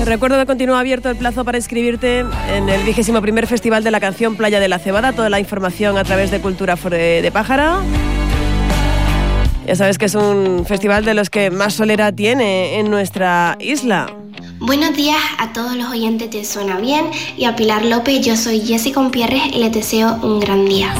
Recuerdo que continúa abierto el plazo para inscribirte en el 21º Festival de la Canción Playa de la Cebada. Toda la información a través de Cultura de Pájara. Ya sabes que es un festival de los que más solera tiene en nuestra isla. Buenos días a todos los oyentes de Suena Bien y a Pilar López. Yo soy Jessy Compierres y les deseo un gran día.